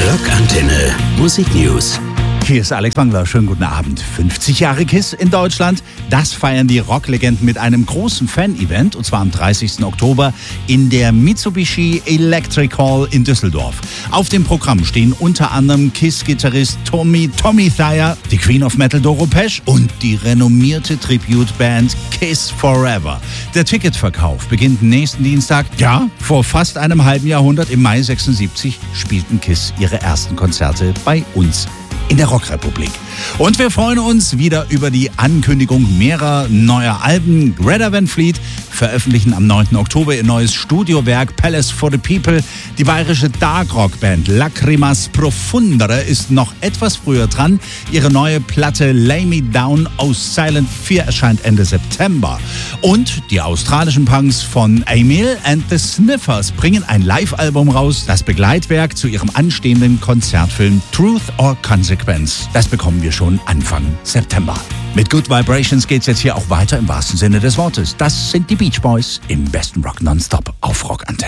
Rockantenne Musik News. Hier ist Alex Bangler. Schönen guten Abend. 50 Jahre KISS in Deutschland. Das feiern die Rocklegenden mit einem großen Fan-Event, und zwar am 30. Oktober in der Mitsubishi Electric Hall in Düsseldorf. Auf dem Programm stehen unter anderem KISS-Gitarrist Tommy Thayer, die Queen of Metal Doro Pesch und die renommierte Tribute-Band KISS Forever. Der Ticketverkauf beginnt nächsten Dienstag. Ja, vor fast einem halben Jahrhundert, im Mai 76, spielten KISS ihre ersten Konzerte bei uns in der Rockrepublik. Und wir freuen uns wieder über die Ankündigung mehrerer neuer Alben. Greta Van Fleet veröffentlichen am 9. Oktober ihr neues Studiowerk Palace for the People. Die bayerische Dark-Rock-Band Lacrimas Profundere ist noch etwas früher dran. Ihre neue Platte Lay Me Down aus Silent 4 erscheint Ende September. Und die australischen Punks von Emil and the Sniffers bringen ein Live-Album raus, das Begleitwerk zu ihrem anstehenden Konzertfilm Truth or Consequence. Das bekommen wir schon Anfang September. Mit Good Vibrations geht's jetzt hier auch weiter im wahrsten Sinne des Wortes. Das sind die Beach Boys im besten Rock Nonstop auf Rockantenne.